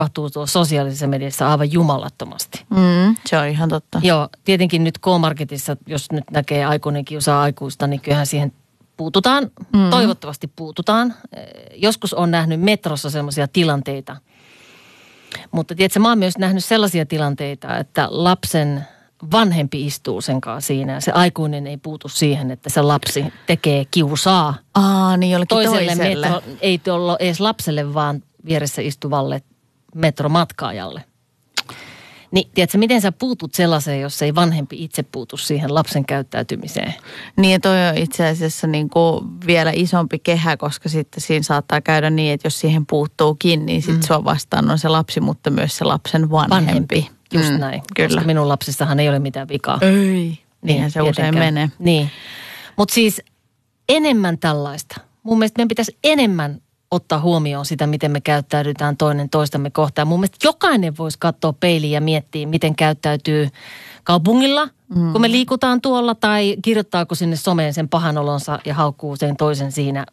tapahtuu tuossa sosiaalisessa mediassa aivan jumalattomasti. Se on ihan totta. Joo, tietenkin nyt K-Marketissa, jos nyt näkee aikuinen kiusaa aikuista, niin kyllähän siihen puututaan. Toivottavasti puututaan. Joskus on nähnyt metrossa sellaisia tilanteita. Mutta tiedätkö, mä oon myös nähnyt sellaisia tilanteita, että lapsen vanhempi istuu sen kanssa siinä ja se aikuinen ei puutu siihen, että se lapsi tekee kiusaa. Niin jollekin toiselle. Metro, ei ollut edes lapselle, vaan vieressä istuvalle metromatkaajalle. Niin, tiedätkö, miten sä puutut sellaiseen, jos ei vanhempi itse puutu siihen lapsen käyttäytymiseen? Niin, ja toi on itse asiassa niin kuin vielä isompi kehä, koska sitten siinä saattaa käydä niin, että jos siihen puuttuukin, niin sitten sua vastaan on se lapsi, mutta myös se lapsen vanhempi. Just näin, kyllä. Koska minun lapsissahan ei ole mitään vikaa. Ei, niinhän se usein menee. Niin, mutta siis enemmän tällaista. Mun mielestä meidän pitäisi enemmän ottaa huomioon sitä, miten me käyttäydytään toinen toistamme kohtaan. Mun mielestä jokainen voisi katsoa peiliin ja miettiä, miten käyttäytyy kaupungilla, kun me liikutaan tuolla, tai kirjoittaako sinne someen sen pahan olonsa ja haukkuu sen toisen siinä.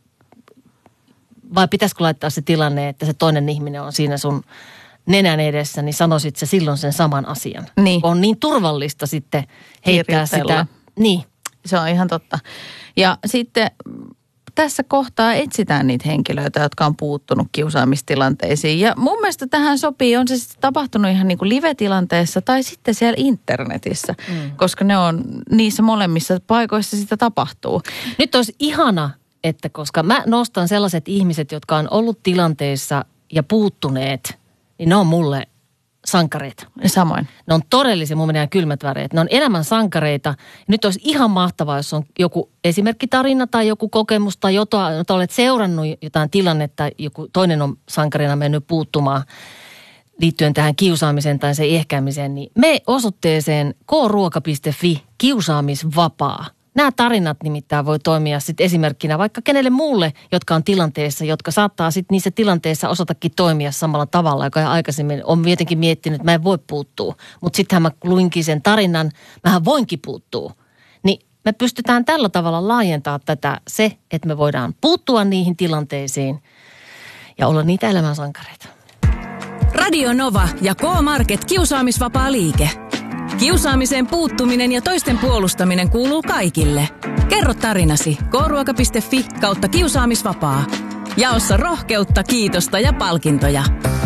Vai pitäisikö laittaa se tilanne, että se toinen ihminen on siinä sun nenän edessä, niin sanoisit sä silloin sen saman asian. Niin. On niin turvallista sitten heittää sitä. Niin. Se on ihan totta. Ja sitten tässä kohtaa etsitään niitä henkilöitä, jotka on puuttunut kiusaamistilanteisiin. Ja mun mielestä tähän sopii, on se sitten tapahtunut ihan niin kuin live-tilanteessa tai sitten siellä internetissä, koska ne on niissä molemmissa paikoissa sitä tapahtuu. Nyt olisi ihana, että koska mä nostan sellaiset ihmiset, jotka on ollut tilanteissa ja puuttuneet, niin ne on mulle sankareita. Samoin. Ne on todellisia, mun menee kylmät väreet. Ne on elämän sankareita. Nyt olisi ihan mahtavaa, jos on joku esimerkkitarina tai joku kokemus tai jotain, jota olet seurannut jotain tilannetta, joku toinen on sankarina mennyt puuttumaan liittyen tähän kiusaamiseen tai sen ehkäämiseen, niin me osoitteeseen kruoka.fi kiusaamisvapaa. Nämä tarinat nimittäin voi toimia sitten esimerkkinä vaikka kenelle muulle, jotka on tilanteessa, jotka saattaa sitten niissä tilanteissa osatakin toimia samalla tavalla, joka aikaisemmin on jotenkin miettinyt, että mä en voi puuttua. Mutta sittenhän mä luinkin sen tarinan, mähän voinkin puuttua. Niin me pystytään tällä tavalla laajentamaan tätä se, että me voidaan puuttua niihin tilanteisiin ja olla niitä elämänsankareita. Radio Nova ja K-Market kiusaamisvapaa liike. Kiusaamiseen puuttuminen ja toisten puolustaminen kuuluu kaikille. Kerro tarinasi kruoka.fi/kiusaamisvapaa. Jaossa rohkeutta, kiitosta ja palkintoja.